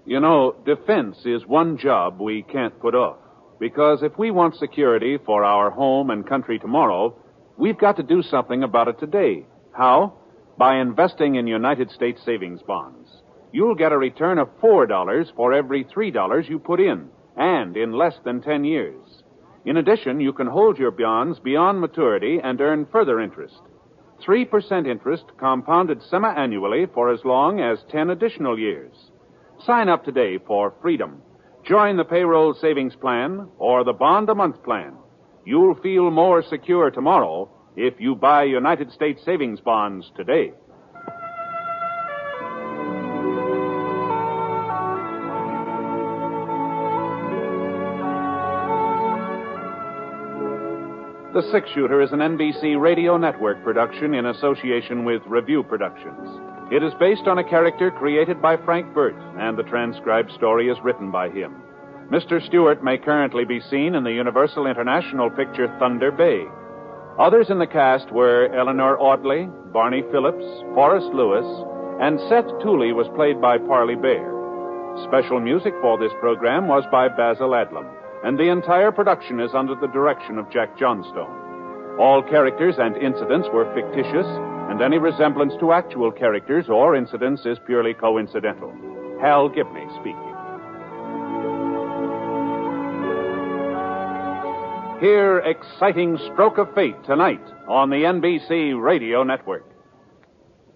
You know, defense is one job we can't put off. Because if we want security for our home and country tomorrow, we've got to do something about it today. How? By investing in United States savings bonds. You'll get a return of $4 for every $3 you put in, and in less than 10 years. In addition, you can hold your bonds beyond maturity and earn further interest. 3% interest compounded semi-annually for as long as 10 additional years. Sign up today for freedom. Join the payroll savings plan or the bond-a-month plan. You'll feel more secure tomorrow if you buy United States savings bonds today. The Six Shooter is an NBC Radio Network production in association with Review Productions. It is based on a character created by Frank Burt, and the transcribed story is written by him. Mr. Stewart may currently be seen in the Universal International picture Thunder Bay. Others in the cast were Eleanor Audley, Barney Phillips, Forrest Lewis, and Seth Tooley was played by Parley Bear. Special music for this program was by Basil Adlam, and the entire production is under the direction of Jack Johnstone. All characters and incidents were fictitious, and any resemblance to actual characters or incidents is purely coincidental. Hal Gibney speaking. Hear Exciting Stroke of Fate tonight on the NBC Radio Network.